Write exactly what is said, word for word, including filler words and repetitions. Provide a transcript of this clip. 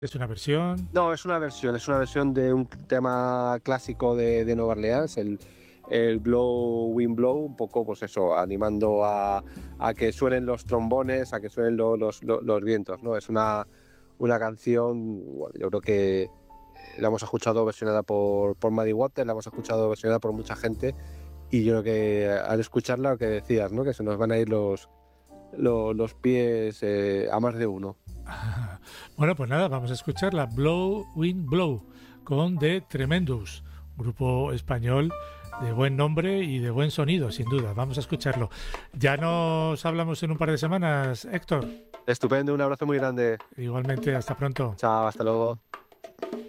¿Es una versión? No, es una versión, es una versión de un tema clásico de, de Nueva Orleans, el, el Blow, Wind Blow, un poco, pues eso, animando a, a que suenen los trombones, a que suenen lo- los, los, los vientos, ¿no? Es una, una canción, bueno, yo creo que la hemos escuchado versionada por, por Muddy Waters, la hemos escuchado versionada por mucha gente, y yo creo que al escucharla, lo que decías, ¿no? Que se nos van a ir los, los, los pies eh, a más de uno. Bueno, pues nada, vamos a escuchar la Blow, Wind Blow con The Tremendous, grupo español de buen nombre y de buen sonido, sin duda. Vamos a escucharlo. Ya nos hablamos en un par de semanas, Héctor. Estupendo, un abrazo muy grande. Igualmente, hasta pronto. Chao, hasta luego.